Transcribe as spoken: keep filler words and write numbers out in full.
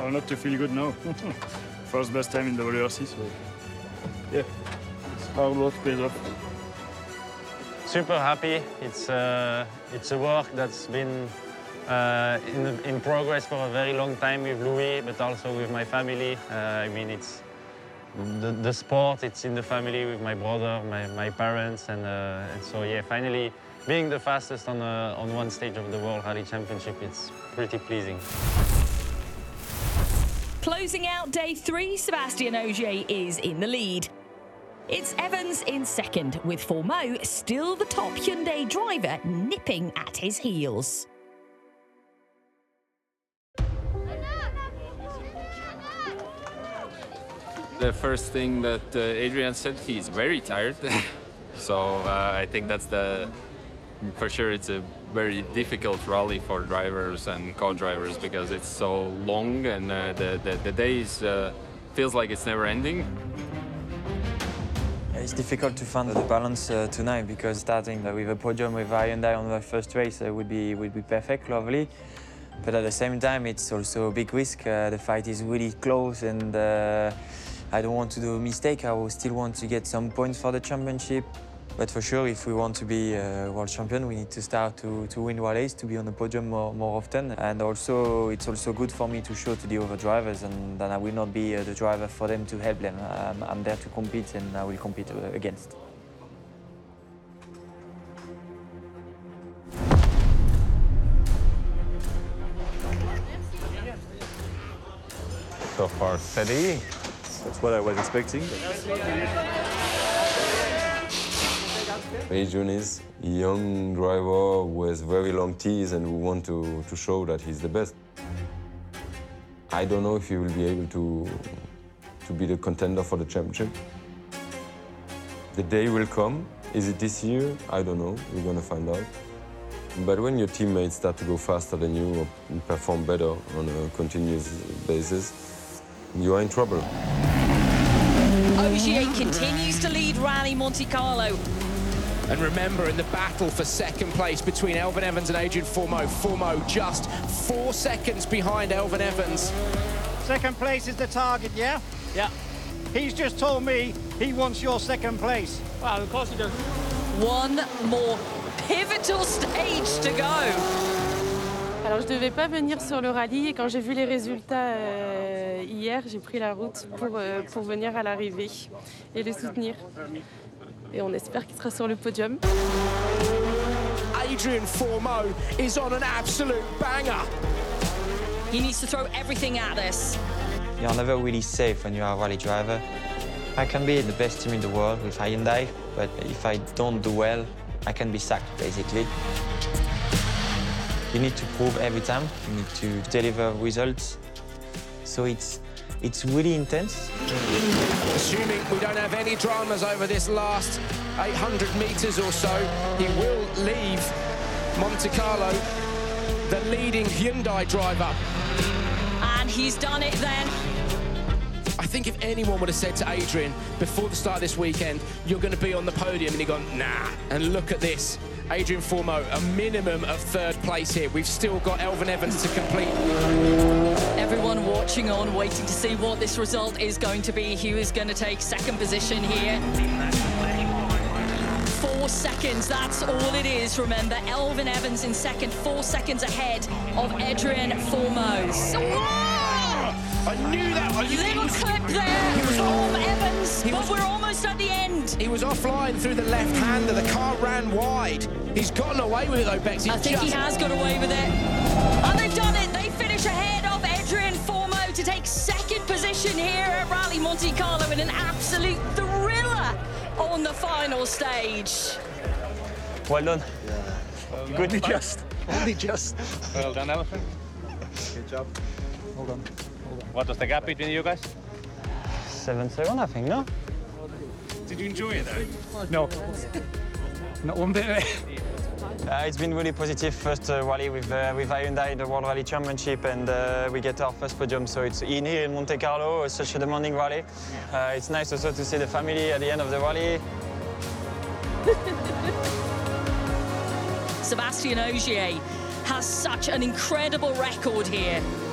Or not to feel good now. First best time in the W R C, so yeah, it's hard work pays off. Super happy. It's uh, it's a work that's been uh, in in progress for a very long time with Louis, but also with my family. Uh, I mean, it's the, the sport. It's in the family with my brother, my my parents, and, uh, and so yeah, finally being the fastest on a, on one stage of the World Rally Championship, it's pretty pleasing. Closing out day three, Sébastien Ogier is in the lead. It's Evans in second, with Fourmaux still the top Hyundai driver, nipping at his heels. The first thing that uh, Adrian said, he's very tired. So uh, I think that's the, for sure it's a very difficult rally for drivers and co-drivers because it's so long and uh, the, the, the days uh, feels like it's never ending. It's difficult to find the balance uh, tonight because starting with a podium with Hyundai on the first race uh, would be would be perfect, lovely. But at the same time, it's also a big risk. Uh, the fight is really close, and uh, I don't want to do a mistake. I will still want to get some points for the championship. But for sure, if we want to be a world champion, we need to start to, to win rallies, to be on the podium more, more often. And also, it's also good for me to show to the other drivers, and that I will not be uh, the driver for them to help them. Um, I'm there to compete, and I will compete uh, against. So far, steady. That's what I was expecting. Adrian is a young driver with very long T's and we want to, to show that he's the best. I don't know if he will be able to, to be the contender for the championship. The day will come. Is it this year? I don't know. We're going to find out. But when your teammates start to go faster than you or perform better on a continuous basis, you are in trouble. Ogier continues to lead Rally Monte Carlo. And remember, in the battle for second place between Elfyn Evans and Adrian Fourmaux, Fourmaux just four seconds behind Elfyn Evans. Second place is the target, yeah? Yeah. He's just told me he wants your second place. Well, of course he does. One more pivotal stage to go. Alors, je devais pas venir sur le rallye et quand j'ai vu les résultats euh, hier, j'ai pris la route pour, euh, pour venir à l'arrivée et les soutenir. Et on espère qu'il sera sur le podium. Adrian Fourmaux is on an absolute banger. He needs to throw everything at this. You're never really safe when you are a rally driver. I can be the best team in the world with Hyundai, but if I don't do well, I can be sacked, basically. You need to prove every time. You need to deliver results. So it's It's really intense. Assuming we don't have any dramas over this last eight hundred metres or so, he will leave Monte Carlo, the leading Hyundai driver. And he's done it then. I think if anyone would have said to Adrian before the start of this weekend, you're going to be on the podium, and he'd gone, nah. And look at this. Adrian Fourmaux, a minimum of third place here. We've still got Elfyn Evans to complete. Everyone watching on, waiting to see what this result is going to be. Who is going to take second position here? Four seconds, that's all it is. Remember, Elfyn Evans in second, four seconds ahead of Adrian Fourmaux. I knew that was... Little clip there from Evans, but we're almost at the end. He was offline through the left-hander. The car ran wide. He's gotten away with it, though, Bex. I think just... he has got away with it. And they've done it. They finish ahead of Adrian Fourmaux to take second position here at Rally Monte Carlo in an absolute thriller on the final stage. Well done. Yeah. Good. Only just. Only just. Well done, Elfyn. Good job. Hold on. What was the gap between you guys? Seven seconds, I think, no? Did you enjoy it, though? No. Not one bit of it. Uh, it's been really positive. First uh, rally with, uh, with Hyundai, the World Rally Championship, and uh, we get our first podium. So it's in here in Monte Carlo, it's such a demanding rally. Uh, it's nice also to see the family at the end of the rally. Sébastien Ogier has such an incredible record here.